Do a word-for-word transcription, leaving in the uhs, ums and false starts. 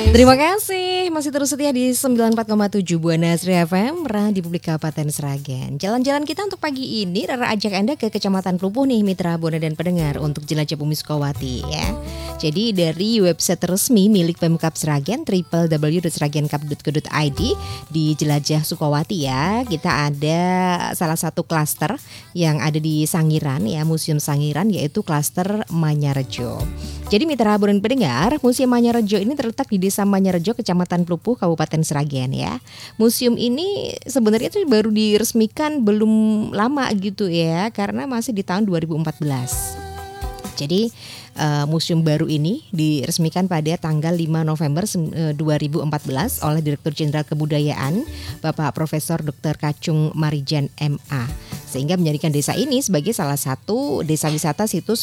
Terima kasih masih terus setia di sembilan puluh empat koma tujuh Buana Sri F M, Radio Publik Kabupaten Sragen. Jalan-jalan kita untuk pagi ini, Rara ajak Anda ke Kecamatan Pelupuh nih, mitra Buana dan pendengar, untuk jelajah Bumi Sukawati ya. Jadi dari website resmi milik Pemkab Sragen, w w w titik sragenkap titik co titik i d, di jelajah Sukawati ya, kita ada salah satu klaster yang ada di Sangiran ya, Museum Sangiran, yaitu klaster Manyarejo. Jadi mitra Buana dan pendengar, Museum Manyarejo ini terletak di Desa Manyarejo, Kecamatan Pelupuh, Kabupaten Sragen ya. Museum ini sebenarnya itu baru diresmikan belum lama gitu ya, karena masih di tahun dua ribu empat belas. Jadi uh, museum baru ini diresmikan pada tanggal lima November dua ribu empat belas oleh Direktur Jenderal Kebudayaan Bapak Profesor Doktor Kacung Marijan M A, sehingga menjadikan desa ini sebagai salah satu desa wisata situs